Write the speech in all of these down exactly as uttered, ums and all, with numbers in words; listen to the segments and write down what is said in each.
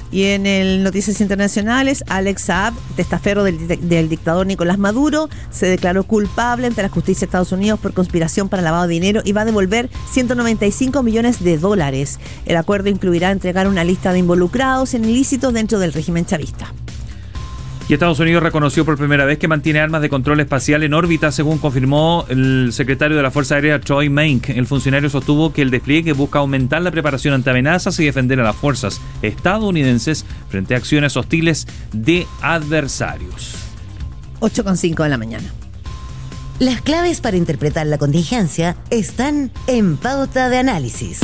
Y en el Noticias Internacionales, Alex Saab, testaferro del, del dictador Nicolás Maduro, se declaró culpable ante la justicia de Estados Unidos por conspiración para lavado de dinero y va a devolver ciento noventa y cinco millones de dólares. El acuerdo incluirá entregar una lista de involucrados en ilícitos dentro del régimen chavista. Y Estados Unidos reconoció por primera vez que mantiene armas de control espacial en órbita, según confirmó el secretario de la Fuerza Aérea, Troy Maink. El funcionario sostuvo que el despliegue busca aumentar la preparación ante amenazas y defender a las fuerzas estadounidenses frente a acciones hostiles de adversarios. ocho con cinco de la mañana. Las claves para interpretar la contingencia están en Pauta de Análisis.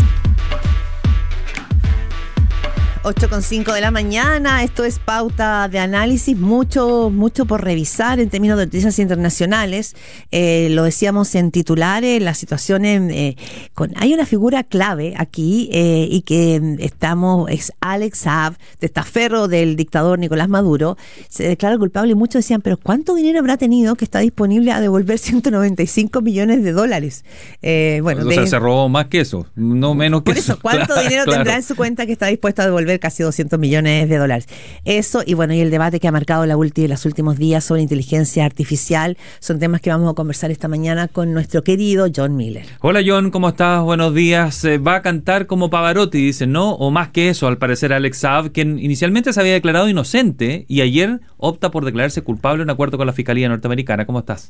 ocho con cinco de la mañana, esto es Pauta de Análisis, mucho, mucho por revisar en términos de noticias internacionales. Eh, lo decíamos en titulares, la situación en, eh, con, hay una figura clave aquí eh, y que estamos, es Alex Saab, testaferro del dictador Nicolás Maduro, se declara culpable y muchos decían, pero ¿cuánto dinero habrá tenido que está disponible a devolver ciento noventa y cinco millones de dólares? Eh, bueno, o de, sea, se robó más que eso, no menos que por eso. eso. ¿Cuánto Claro, dinero claro. tendrá en su cuenta que está dispuesto a devolver casi doscientos millones de dólares? Eso, y bueno, y el debate que ha marcado la ulti- los últimos días sobre inteligencia artificial son temas que vamos a conversar esta mañana con nuestro querido John Miller. Hola John, ¿cómo estás? Buenos días. Eh, va a cantar como Pavarotti, dicen, ¿no? O más que eso, al parecer Alex Saab, quien inicialmente se había declarado inocente y ayer opta por declararse culpable en acuerdo con la Fiscalía Norteamericana. ¿Cómo estás?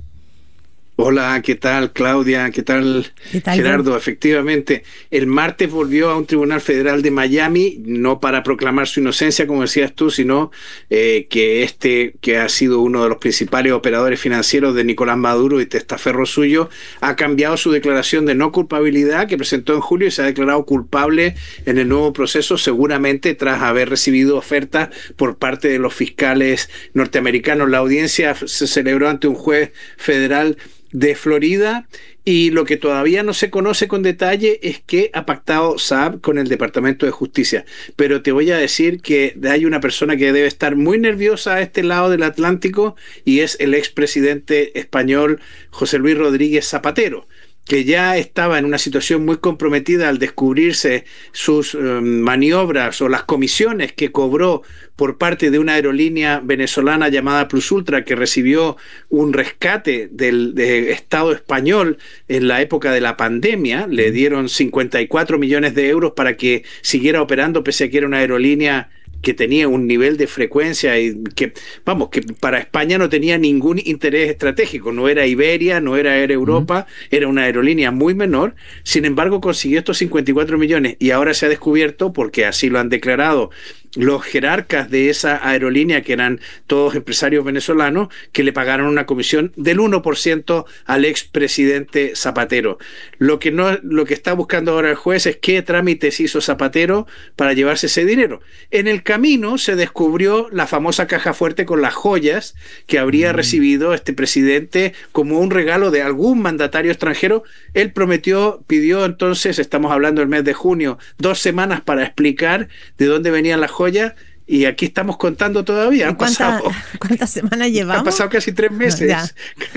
Hola, ¿qué tal, Claudia? ¿Qué tal, ¿Qué tal, Gerardo? John? Efectivamente, el martes volvió a un tribunal federal de Miami, no para proclamar su inocencia, como decías tú, sino eh, que este, que ha sido uno de los principales operadores financieros de Nicolás Maduro y testaferro suyo, ha cambiado su declaración de no culpabilidad que presentó en julio y se ha declarado culpable en el nuevo proceso, seguramente tras haber recibido ofertas por parte de los fiscales norteamericanos. La audiencia se celebró ante un juez federal de Florida y lo que todavía no se conoce con detalle es que ha pactado Saab con el Departamento de Justicia. Pero te voy a decir que hay una persona que debe estar muy nerviosa a este lado del Atlántico y es el expresidente español José Luis Rodríguez Zapatero, que ya estaba en una situación muy comprometida al descubrirse sus eh, maniobras o las comisiones que cobró por parte de una aerolínea venezolana llamada Plus Ultra, que recibió un rescate del, del Estado español en la época de la pandemia. Le dieron cincuenta y cuatro millones de euros para que siguiera operando, pese a que era una aerolínea que tenía un nivel de frecuencia y que, vamos, que para España no tenía ningún interés estratégico. No era Iberia, no era Air Europa, uh-huh. Era una aerolínea muy menor. Sin embargo, consiguió estos cincuenta y cuatro millones y ahora se ha descubierto, porque así lo han declarado los jerarcas de esa aerolínea, que eran todos empresarios venezolanos, que le pagaron una comisión del uno por ciento al expresidente Zapatero. Lo que no, lo que está buscando ahora el juez es qué trámites hizo Zapatero para llevarse ese dinero. En el camino se descubrió la famosa caja fuerte con las joyas que habría mm. recibido este presidente como un regalo de algún mandatario extranjero. Él prometió, pidió entonces, estamos hablando del mes de junio, dos semanas para explicar de dónde venían las joyas. Y aquí estamos contando todavía. Han ¿Cuánta, pasado, ¿Cuántas semanas llevamos? Han pasado casi tres meses. Ya.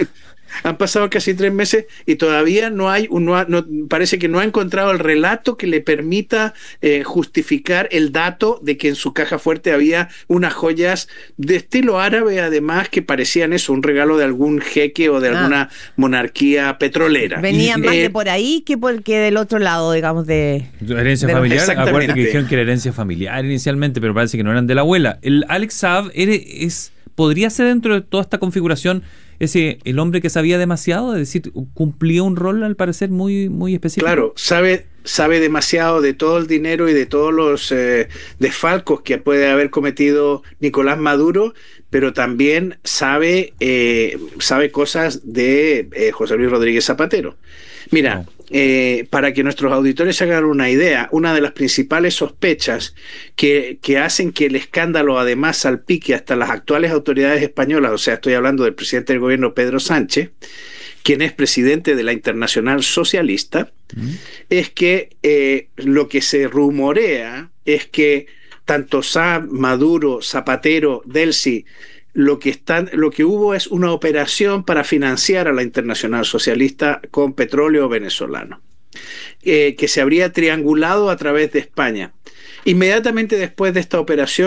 Han pasado casi tres meses y todavía no hay, no, no, parece que no ha encontrado el relato que le permita eh, justificar el dato de que en su caja fuerte había unas joyas de estilo árabe, además, que parecían eso, un regalo de algún jeque o de ah. alguna monarquía petrolera. Venían y, más eh, de por ahí que, por, que del otro lado, digamos, de... Herencia de familiar, acuérdate que dijeron que era herencia familiar inicialmente, pero parece que no eran de la abuela. El Alex Saab es, podría ser dentro de toda esta configuración ese el hombre que sabía demasiado, es decir, cumplía un rol al parecer muy, muy específico. Claro, sabe, sabe demasiado de todo el dinero y de todos los eh, desfalcos que puede haber cometido Nicolás Maduro, pero también sabe, eh, sabe cosas de eh, José Luis Rodríguez Zapatero. Mira, no. eh, para que nuestros auditores se hagan una idea, una de las principales sospechas que, que hacen que el escándalo además salpique hasta las actuales autoridades españolas, o sea, estoy hablando del presidente del gobierno Pedro Sánchez, quien es presidente de la Internacional Socialista, mm. es que eh, lo que se rumorea es que tanto Saab, Maduro, Zapatero, Delcy, lo que están, lo que hubo es una operación para financiar a la Internacional Socialista con petróleo venezolano, eh, que se habría triangulado a través de España. Inmediatamente después de esta operación,